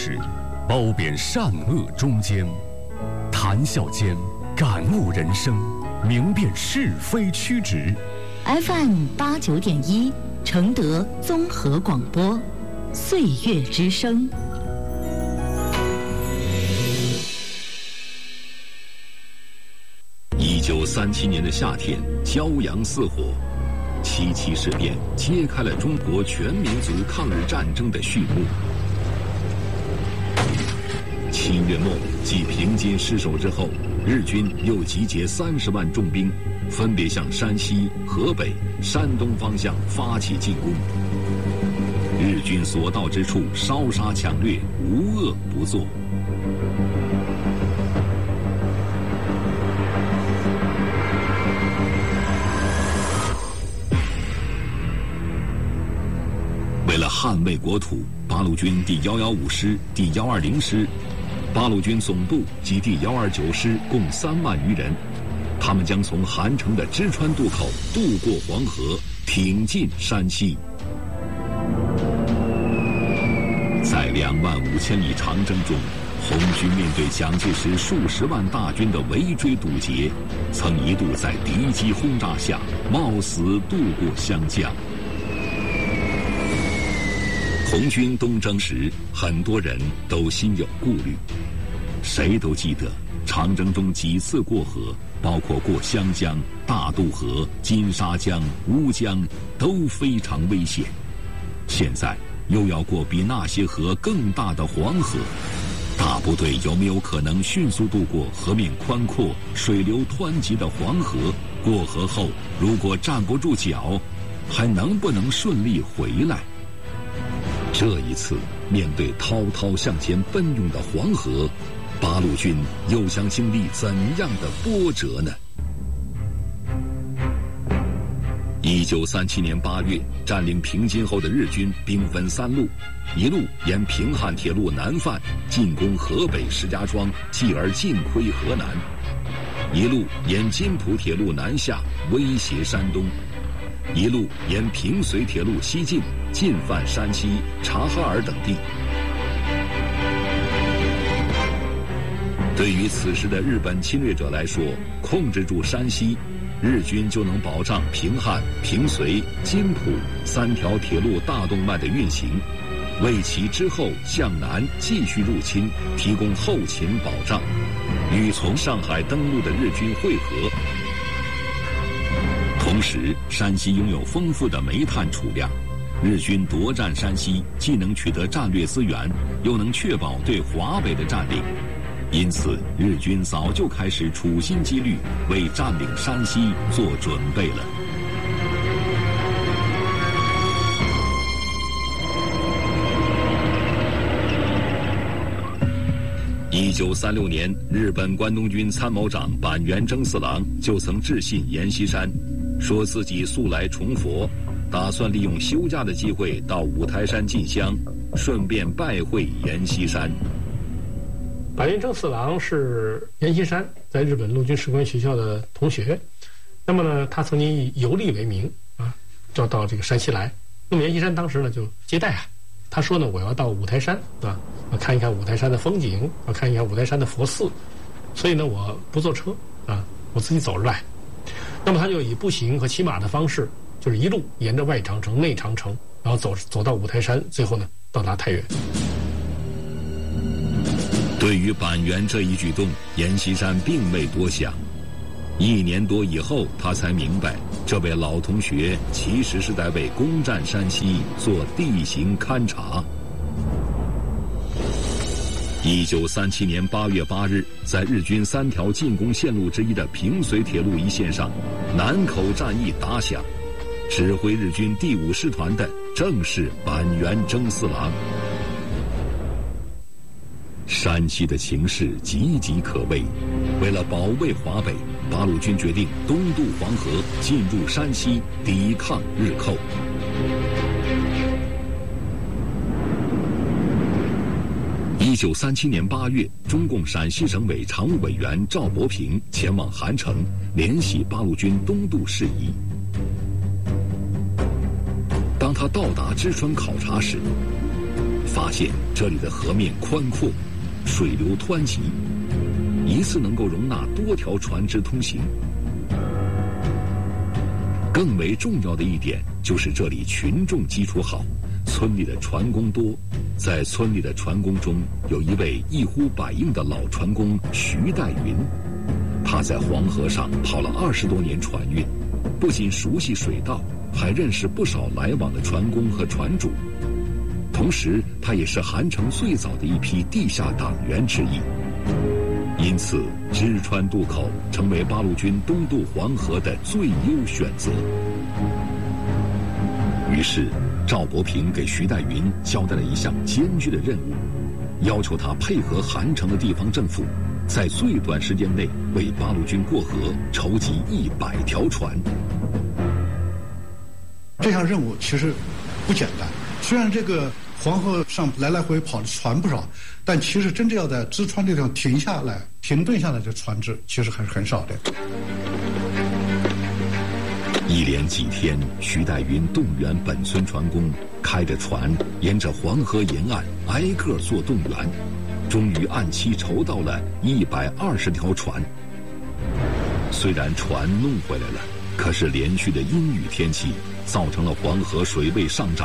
时，褒贬善恶中间，谈笑间感悟人生，明辨是非曲直。 FM89.1承德综合广播，岁月之声。 1937年的夏天，骄阳似火，77事变揭开了中国全民族抗日战争的序幕。7月末，继平津失守之后，日军又集结30万重兵，分别向山西、河北、山东方向发起进攻。日军所到之处，烧杀抢掠，无恶不作。为了捍卫国土，八路军第115师、第120师、八路军总部及第129师共3万余人，他们将从韩城的支川渡口渡过黄河，挺进山西。在2万5千里长征中，红军面对蒋介石数十万大军的围追堵截，曾一度在敌机轰炸下冒死渡过湘江。红军东征时，很多人都心有顾虑。谁都记得长征中几次过河，包括过湘江、大渡河、金沙江、乌江，都非常危险。现在又要过比那些河更大的黄河，大部队有没有可能迅速渡过河面宽阔、水流湍急的黄河？过河后，如果站不住脚，还能不能顺利回来？这一次，面对滔滔向前奔涌的黄河，八路军又将经历怎样的波折呢？1937年8月，占领平津后的日军兵分3路，一路沿平汉铁路南犯，进攻河北石家庄，继而进窥河南；一路沿津浦铁路南下，威胁山东；一路沿平绥铁路西进，进犯山西、察哈尔等地。对于此时的日本侵略者来说，控制住山西，日军就能保障平汉、平绥、津浦3条铁路大动脉的运行，为其之后向南继续入侵提供后勤保障，与从上海登陆的日军会合。同时，山西拥有丰富的煤炭储量，日军夺占山西，既能取得战略资源，又能确保对华北的占领。因此，日军早就开始处心积虑为占领山西做准备了。1936年，日本关东军参谋长板垣征四郎就曾致信阎锡山，说自己素来崇佛，打算利用休假的机会到五台山进香，顺便拜会阎锡山。 板垣征四郎是阎锡山在日本陆军士官学校的同学，那么呢，他曾经以游历为名就到这个山西来。那么阎锡山当时呢就接待他说呢，我要到五台山我看一看五台山的风景，我看一看五台山的佛寺，所以呢我不坐车我自己走着来。那么他就以步行和骑马的方式，就是一路沿着外长城、内长城，然后走到五台山，最后呢到达太原。 对于板垣这一举动，阎锡山并未多想。1年多以后，他才明白，这位老同学其实是在为攻占山西做地形勘察。1937年8月8日，在日军3条进攻线路之一的平绥铁路一线上，南口战役打响，指挥日军第5师团的正是板垣征四郎。山西的情势岌岌可危，为了保卫华北，八路军决定东渡黄河，进入山西，抵抗日寇。1937年8月，中共陕西省委常务委员赵伯平前往韩城，联系八路军东渡事宜。当他到达知川考察时， 发现这里的河面宽阔，水流湍急，一次能够容纳多条船只通行。更为重要的一点就是这里群众基础好，村里的船工多。在村里的船工中，有一位一呼百应的老船工徐代云，他在黄河上跑了20多年船运，不仅熟悉水道，还认识不少来往的船工和船主。同时，他也是韩城最早的一批地下党员之一，因此知川渡口成为八路军东渡黄河的最优选择。于是赵伯平给徐代云交代了一项艰巨的任务，要求他配合韩城的地方政府，在最短时间内为八路军过河筹集100条船。 这项任务其实不简单，虽然这个黄河上来来回跑的船不少，但其实真正要在知川这地方停顿下来的船只其实还是很少的。 一连几天，徐代云动员本村船工，开着船沿着黄河沿岸挨个做动员，终于按期筹到了120条船。虽然船弄回来了，可是连续的阴雨天气造成了黄河水位上涨。